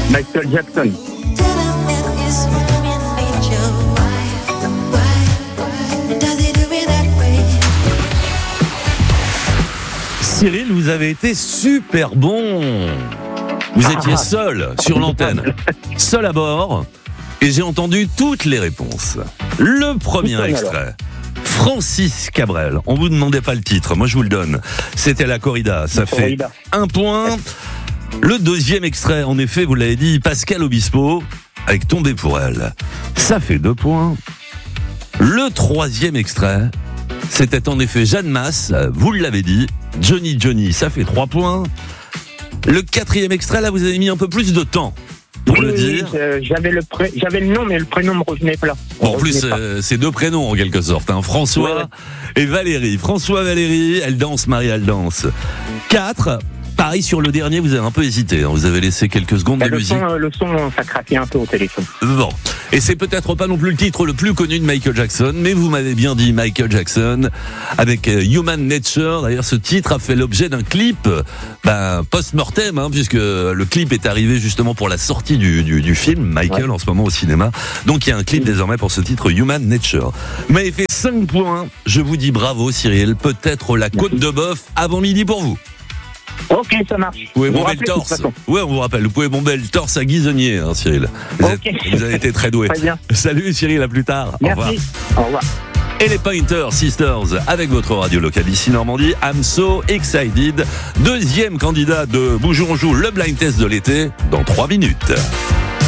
Michael Jackson. Cyril, vous avez été super bon. Vous étiez seul sur l'antenne, seul à bord, et j'ai entendu toutes les réponses. Le premier extrait, Francis Cabrel. On vous demandait pas le titre, moi je vous le donne. C'était la corrida, ça fait 1 point. Le deuxième extrait, en effet, vous l'avez dit, Pascal Obispo, avec Tomber pour elle. Ça fait 2 points. Le troisième extrait, c'était en effet Jeanne Masse, vous l'avez dit, Johnny, ça fait 3 points. Le quatrième extrait, là, vous avez mis un peu plus de temps pour le dire. J'avais le nom, mais le prénom me revenait pas. En plus, c'est 2 prénoms en quelque sorte, hein, François et Valérie. François, Valérie, elle danse, Marie, elle danse. 4. Pareil sur le dernier, vous avez un peu hésité, hein, vous avez laissé quelques secondes de musique. Le son, ça craquait un peu au téléphone. Bon, et c'est peut-être pas non plus le titre le plus connu de Michael Jackson, mais vous m'avez bien dit Michael Jackson, avec Human Nature. D'ailleurs, ce titre a fait l'objet d'un clip post-mortem, hein, puisque le clip est arrivé justement pour la sortie du film, Michael, en ce moment au cinéma. Donc il y a un clip désormais pour ce titre, Human Nature. Vous m'avez fait 5 points, je vous dis bravo Cyril, peut-être la côte de bœuf avant midi pour vous. Ok, ça marche. Vous pouvez bomber le torse. Oui, on vous rappelle. Vous pouvez bomber le torse à Guisonnier, hein, Cyril. Vous avez été très doué. Très bien. Salut Cyril, à plus tard. Merci. Au revoir. Et les Pointer Sisters avec votre radio locale ici Normandie. I'm so excited. Deuxième candidat de Bougeons joue le blind test de l'été dans 3 minutes.